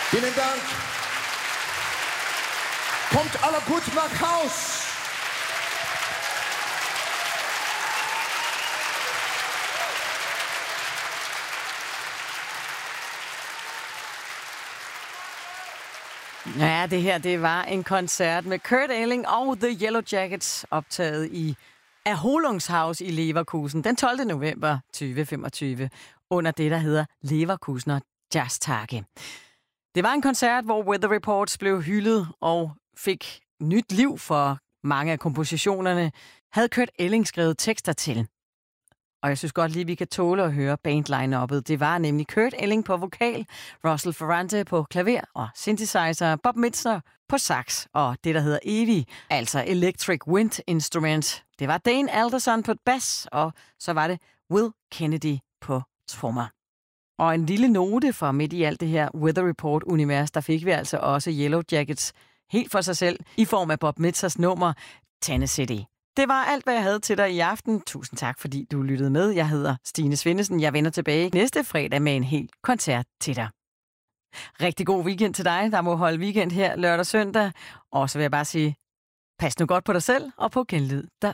Vielen Dank. Kommt alle gut nach Haus. Ja, det her, det var en koncert med Kurt Elling og The Yellow Jackets, optaget i Erholungshaus i Leverkusen den 12. november 2025, under det, der hedder Leverkusener Jazztage. Det var en koncert, hvor Weather Reports blev hyldet og fik nyt liv, for mange af kompositionerne havde Kurt Elling skrevet tekster til. Og jeg synes godt lige, vi kan tåle at høre bandline-uppet. Det var nemlig Kurt Elling på vokal, Russell Ferrante på klaver og synthesizer, Bob Mitzner på sax og det, der hedder EWI, altså Electric Wind Instrument. Det var Dane Alderson på bass, og så var det Will Kennedy på trommer. Og en lille note for midt i alt det her Weather Report-univers, der fik vi altså også Yellow Jackets helt for sig selv i form af Bob Mitzers nummer Tennessee. Det var alt, hvad jeg havde til dig i aften. Tusind tak, fordi du lyttede med. Jeg hedder Stine Svendesen. Jeg vender tilbage næste fredag med en hel koncert til dig. Rigtig god weekend til dig, der må holde weekend her lørdag og søndag. Og så vil jeg bare sige, pas nu godt på dig selv og på genlyd der.